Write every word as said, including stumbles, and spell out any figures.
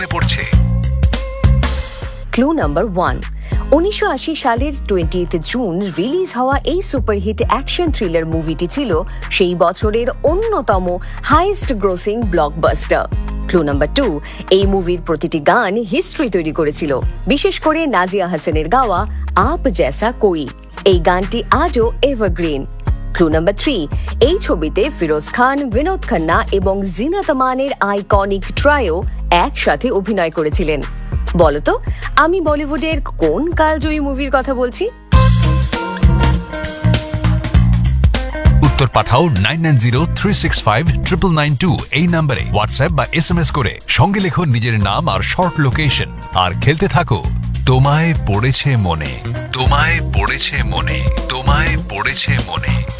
পড়ছে। Clue number one. উনিশশো আশি সালের টোয়েন্টিয়েথ জুন রিলিজ হওয়া এই সুপারহিট অ্যাকশন থ্রিলার মুভিটি ছিল সেই বছরের অন্যতম highest grossing blockbuster. Clue number two. এই মুভির প্রতিটি গান হিস্ট্রি তৈরি করেছিল, বিশেষ করে নাজিয়া হাসানের গাওয়া আপ জেসা কোই। এই গানটি আজও এভারগ্রিন। Clue number three. এই ছবিতে ফিরোজ খান, বিনোদ খান্না এবং জিনাত আমানের আইকনিক ট্রায়ো একসাথে অভিনয় করেছিলেন। বলতো আমি বলিউডের কোন কালজয়ী মুভির কথা বলছি? উত্তর পাঠাও nine nine zero three six five triple nine two এই নম্বরে হোয়াটসঅ্যাপ বা এস এম এস করে। সঙ্গে লেখো নিজের নাম আর শর্ট লোকেশন, আর খেলতে থাকো তোমায় পড়েছে মনে, তোমায় পড়েছে মনে, তোমায় পড়েছে মনে।